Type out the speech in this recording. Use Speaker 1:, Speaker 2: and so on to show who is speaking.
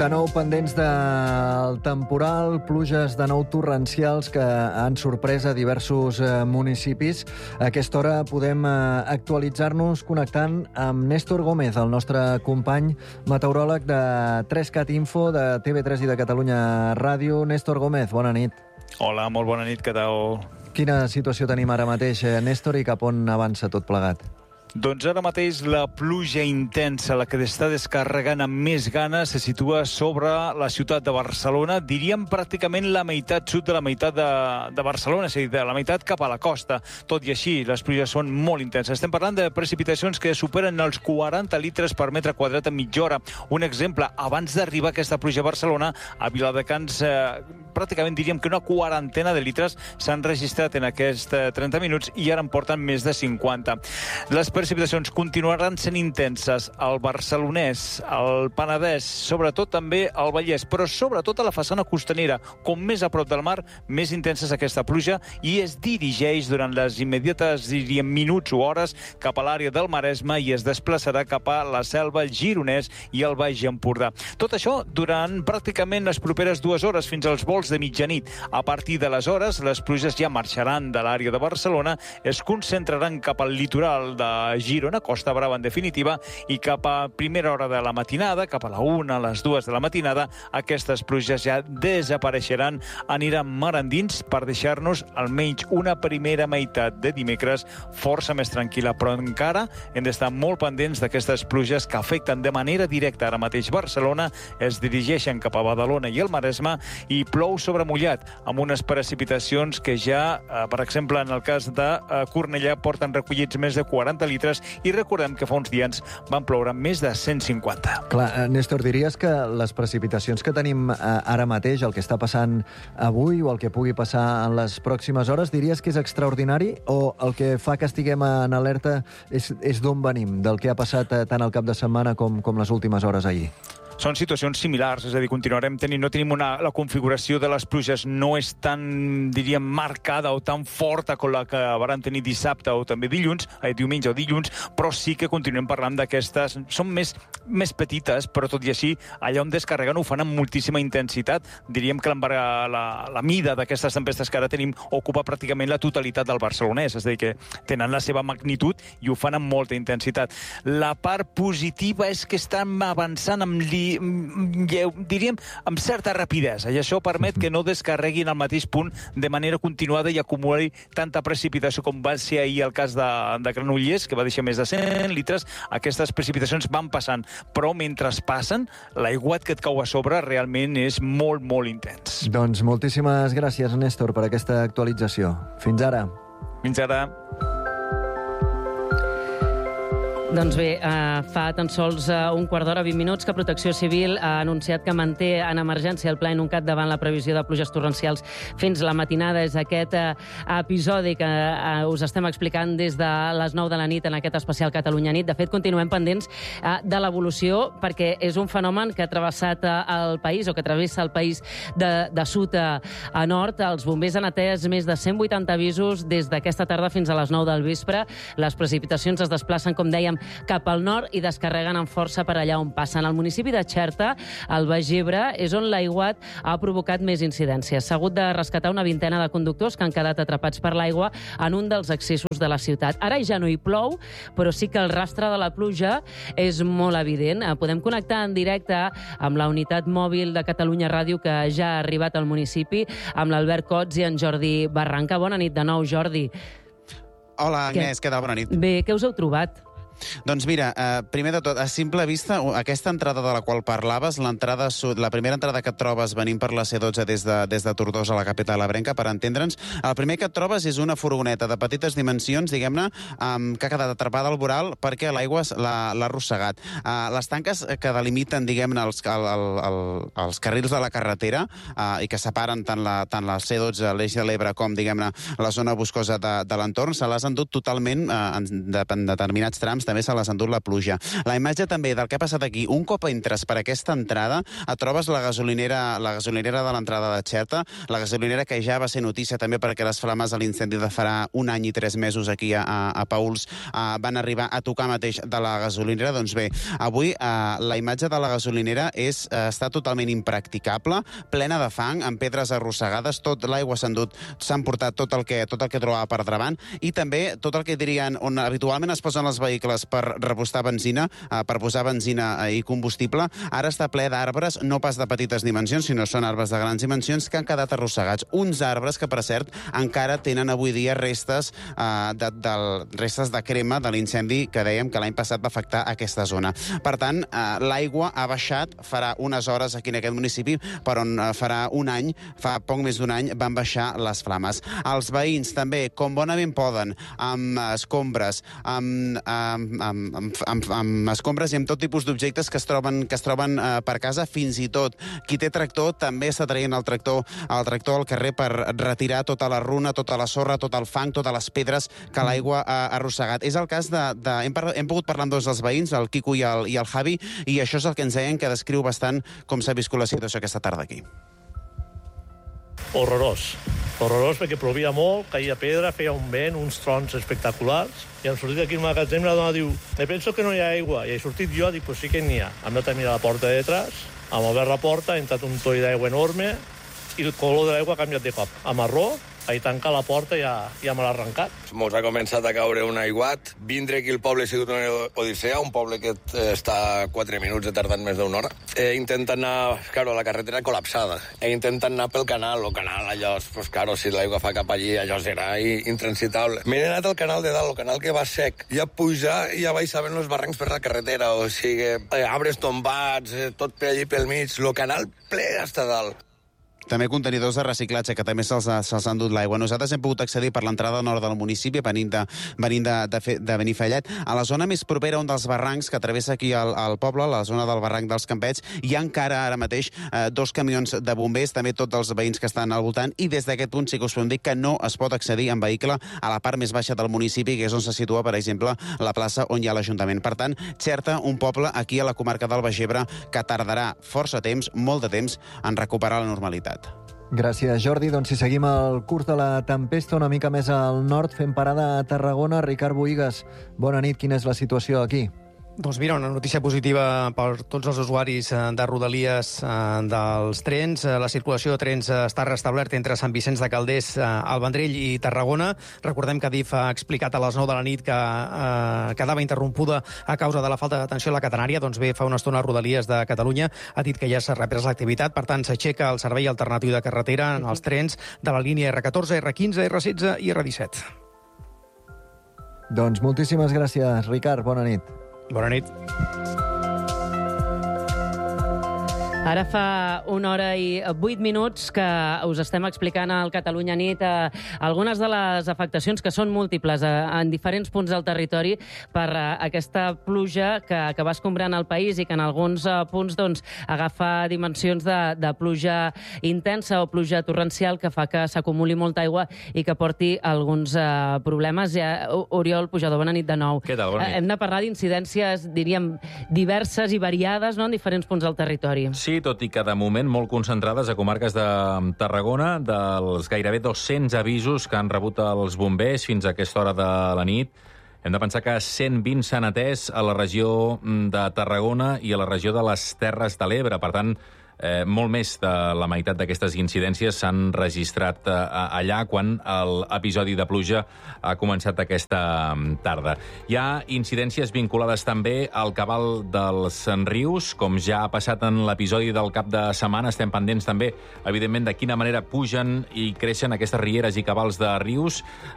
Speaker 1: De nou pendents del temporal, pluges de nou torrencials que han sorprès a diversos municipis. A aquesta hora podem actualitzar-nos connectant amb Néstor Gómez, el nostre company meteoròleg de 3CAT Info, de TV3 i de Catalunya Ràdio. Néstor Gómez, bona nit.
Speaker 2: Hola, molt bona nit, què tal?
Speaker 1: Quina situació tenim ara mateix, Néstor, i cap on avança tot plegat?
Speaker 2: Doncs ara mateix la pluja intensa, la que està descarregant amb més ganes, se situa sobre la ciutat de Barcelona, diríem pràcticament la meitat sud de la meitat de Barcelona, és a dir, de la meitat cap a la costa. Tot i així, les pluges són molt intenses. Estem parlant de precipitacions que superen els 40 litres per metre quadrat en mitja hora. Un exemple, abans d'arribar aquesta pluja a Barcelona, a Viladecans, pràcticament diríem que una quarantena de litres s'han registrat en aquests 30 minuts i ara en porten més de 50. Les precipitacions continuaran sent intenses al Barcelonès, al Penedès, sobretot també al Vallès, però sobretot a la façana costanera. Com més a prop del mar, més intensa és aquesta pluja i es dirigeix durant les immediates, diríem, minuts o hores cap a l'àrea del Maresme i es desplaçarà cap a la Selva, el Gironès i el Baix Empordà. Tot això durant pràcticament les properes 2 hores fins als volts de mitjanit. A partir d'aleshores, les pluges ja marxaran de l'àrea de Barcelona, es concentraran cap al litoral de Girona, Costa Brava en definitiva, i cap a primera hora de la matinada, cap a la 1, a les 2 de la matinada, aquestes pluges ja desapareixeran, aniran mar endins per deixar-nos almenys una primera meitat de dimecres força més tranquil·la, però encara hem d'estar molt pendents d'aquestes pluges que afecten de manera directa ara mateix Barcelona, es dirigeixen cap a Badalona i el Maresme i plou sobre mullat, amb unes precipitacions que ja, per exemple, en el cas de Cornellà, porten recollits més de 40 litres i recordem que fa uns dies van ploure més de 150.
Speaker 1: Clar, Néstor, diries que les precipitacions que tenim ara mateix, el que està passant avui o el que pugui passar en les pròximes hores, diries que és extraordinari o el que fa que estiguem en alerta és d'on venim, del que ha passat tant el cap de setmana com les últimes hores ahir?
Speaker 2: Són situacions similars, és a dir, continuarem tenint, no tenim la configuració de les pluges no és tan, diríem, marcada o tan forta com la que van tenir dissabte o també diumenge o dilluns, però sí que continuem parlant d'aquestes, són més petites, però tot i així, allà on descarreguen ho fan amb moltíssima intensitat. Diríem que la mida d'aquestes tempestes que ara tenim ocupa pràcticament la totalitat del barcelonès, és a dir, que tenen la seva magnitud i ho fan amb molta intensitat. La part positiva és que estan avançant diríem, amb certa rapidesa, i això permet que no descarreguin al mateix punt de manera continuada i acumuli tanta precipitació com va ser ahir el cas de Granollers, que va deixar més de 100 litres. Aquestes precipitacions van passant, però mentre passen, l'aiguat que et cau a sobre realment és molt, molt intens.
Speaker 1: Doncs moltíssimes gràcies, Néstor, per aquesta actualització. Fins ara.
Speaker 2: Fins ara.
Speaker 3: Doncs bé, fa tan sols un quart d'hora, 20 minuts, que Protecció Civil ha anunciat que manté en emergència el Pla Inuncat davant la previsió de pluges torrencials fins la matinada. És aquest episodi que us estem explicant des de les 9 de la nit en aquest especial Catalunya Nit. De fet, continuem pendents de l'evolució perquè és un fenomen que ha travessat el país o que travessa el país de sud a nord. Els bombers han atès més de 180 avisos des d'aquesta tarda fins a les 9 del vespre. Les precipitacions es desplacen, com dèiem, cap al nord i descarreguen amb força per allà on passen. Al municipi de Xerta, al Baix Ebre, és on l'aiguat ha provocat més incidències. S'ha hagut de rescatar una vintena de conductors que han quedat atrapats per l'aigua en un dels accessos de la ciutat. Ara ja no hi plou, però sí que el rastre de la pluja és molt evident. Podem connectar en directe amb la unitat mòbil de Catalunya Ràdio que ja ha arribat al municipi, amb l'Albert Cots i en Jordi Barranca. Bona nit de nou, Jordi.
Speaker 4: Hola, Agnès, què tal? Bona nit.
Speaker 3: Bé, què us heu trobat?
Speaker 4: Doncs mira, primer de tot, a simple vista, aquesta entrada de la qual parlaves, la primera entrada que et trobes venint per la C12 des de Tortosa a la capital ebrenca, per entendre'ns, el primer que et trobes és una furgoneta de petites dimensions, diguem-ne, que ha quedat atrapada al voral perquè l'aigua l'ha arrossegat. Les tanques que delimiten, diguem-ne, els carrils de la carretera i que separen tant la C12, l'Eix de l'Ebre, com, diguem-ne, la zona boscosa de l'entorn, se les han dut totalment en determinats trams doncs també se les ha endut la pluja. La imatge també del que ha passat aquí, un cop entres per aquesta entrada, et trobes la gasolinera de l'entrada de Xerta, la gasolinera que ja va ser notícia també perquè les flames de l'incendi de farà 1 any i 3 mesos aquí a Paüls van arribar a tocar mateix de la gasolinera. Doncs bé, avui la imatge de la gasolinera està totalment impracticable, plena de fang, amb pedres arrossegades, tot l'aigua s'han portat tot el que trobava per davant, i també tot el que dirien on habitualment es posen els vehicles per repostar benzina, per posar benzina i combustible, ara està ple d'arbres, no pas de petites dimensions, sinó són arbres de grans dimensions que han quedat arrossegats. Uns arbres que, per cert, encara tenen avui dia restes de crema de l'incendi que dèiem que l'any passat va afectar aquesta zona. Per tant, l'aigua ha baixat, farà unes hores aquí en aquest municipi, per on farà un any, fa poc més d'un any, van baixar les flames. Els veïns també, com bonament poden, amb escombres, amb escombres i amb tot tipus d'objectes que es troben per casa, fins i tot qui té tractor també està traient el tractor al carrer per retirar tota la runa, tota la sorra, tot el fang, totes les pedres que l'aigua ha arrossegat. És el cas hem pogut parlar amb dos dels veïns, el Quico i el Javi, i això és el que ens deien, que descriu bastant com s'ha viscut la situació aquesta tarda aquí.
Speaker 5: Horrorós perquè plovia molt, caia pedra, feia un vent, uns trons espectaculars, i hem sortit aquí al magatzem i la dona diu: me penso que no hi ha aigua, i he sortit jo, dic, pues sí que n'hi ha. Hem anat a mirar la porta de detrás, hem obert la porta, ha entrat un toll d'aigua enorme, i el color de l'aigua ha canviat de cop a marró. Ahir tancar la porta ja me l'ha arrencat.
Speaker 6: Mos ha començat a caure un aiguat. Vindre aquí al poble ha sigut una odissea, un poble que està a 4 minuts, ha tardat més d'1 hora. Intentant anar, claro, la carretera col·lapsada. Intentant anar pel canal, allò, pues, claro, si l'aigua fa cap allí, allò serà intransitable. M'he anat al canal de dalt, el canal que va sec. Ja pujar i ja baixaven els barrancs per la carretera, o sigui, arbres tombats, tot per allí pel mig, el canal ple hasta dalt.
Speaker 4: També contenidors de reciclatge, que també se'ls ha endut l'aigua. Nosaltres hem pogut accedir per l'entrada nord del municipi, venint de Benifallet. A la zona més propera, un dels barrancs que travessa aquí el poble, la zona del barranc dels Campets, hi ha encara ara mateix 2 camions de bombers, també tots els veïns que estan al voltant, i des d'aquest punt sí que us podem dir que no es pot accedir en vehicle a la part més baixa del municipi, que és on se situa, per exemple, la plaça on hi ha l'Ajuntament. Per tant, Xerta, un poble aquí a la comarca del Baix Ebre que tardarà força temps, molt de temps, en recuperar la normalitat.
Speaker 1: Gràcies, Jordi. Doncs si seguim el curs de la tempesta una mica més al nord, fem parada a Tarragona. Ricard Bohigas, bona nit. Quina és la situació aquí?
Speaker 7: Doncs mira, una notícia positiva per tots els usuaris de Rodalies dels trens. La circulació de trens està restablerta entre Sant Vicenç de Calders, el Vendrell i Tarragona. Recordem que Adif ha explicat a les 9 de la nit que quedava interrompuda a causa de la falta d'atenció a la catenària. Doncs bé, fa una estona Rodalies de Catalunya ha dit que ja s'ha reprès l'activitat. Per tant, s'aixeca el servei alternatiu de carretera en els trens de la línia R14, R15, R16 i R17.
Speaker 1: Doncs moltíssimes gràcies, Ricard. Bona nit.
Speaker 7: Bona nit.
Speaker 3: Ara fa 1 hora i 8 minuts que us estem explicant al Catalunya Nit algunes de les afectacions que són múltiples en diferents punts del territori per aquesta pluja que va escombrant el país i que en alguns punts doncs, agafa dimensions de pluja intensa o pluja torrencial que fa que s'acumuli molta aigua i que porti alguns problemes. Oriol Pujador, bona nit de nou.
Speaker 8: Què tal? Bona nit.
Speaker 3: Hem de parlar d'incidències, diríem, diverses i variades, no?, en diferents punts del territori.
Speaker 8: Sí, tot i que de moment molt concentrades a comarques de Tarragona, dels gairebé 200 avisos que han rebut els bombers fins a aquesta hora de la nit. Hem de pensar que 120 s'han atès a la regió de Tarragona i a la regió de les Terres de l'Ebre. Per tant, molt més de la meitat d'aquestes incidències s'han registrat allà quan l'episodi de pluja ha començat aquesta tarda. Hi ha incidències vinculades també al cabal dels rius, com ja ha passat en l'episodi del cap de setmana. Estem pendents també, evidentment, de quina manera pugen i creixen aquestes rieres i cabals de rius.